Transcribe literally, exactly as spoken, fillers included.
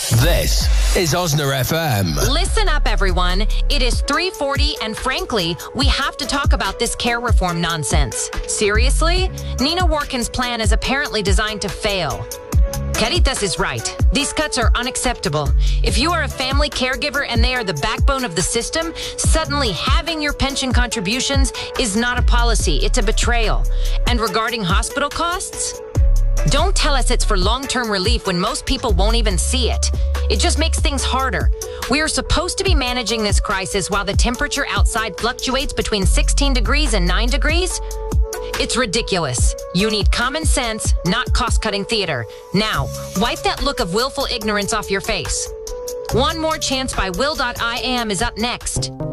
This is Osner F M. Listen up, everyone. It is three forty, and frankly, we have to talk about this care reform nonsense. Seriously? Nina Warkin's plan is apparently designed to fail. Caritas is right. These cuts are unacceptable. If you are a family caregiver and they are the backbone of the system, suddenly having your pension contributions is not a policy. It's a betrayal. And regarding hospital costs, don't tell us it's for long-term relief when most people won't even see it. It just makes things harder. We are supposed to be managing this crisis while the temperature outside fluctuates between sixteen degrees and nine degrees. It's ridiculous. You need common sense, not cost-cutting theater. Now, wipe that look of willful ignorance off your face. One More Chance by Will dot I am is up next.